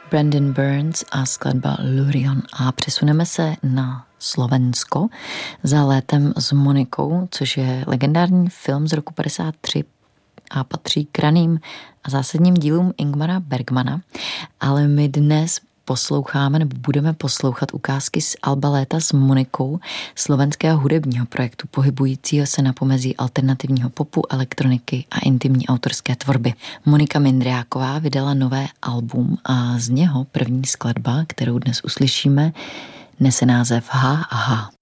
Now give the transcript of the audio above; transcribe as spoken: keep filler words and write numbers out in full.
Brandon Burns a skladba Lurion. A přesuneme se na Slovensko za Létem s Monikou, což je legendární film z roku padesát tři a patří k raným a zásadním dílům Ingmara Bergmana, ale my dnes posloucháme nebo budeme poslouchat ukázky z alba Léta s Monikou, slovenského hudebního projektu pohybujícího se na pomezí alternativního popu, elektroniky a intimní autorské tvorby. Monika Mindriáková vydala nové album a z něho první skladba, kterou dnes uslyšíme, nese název Ha, ha.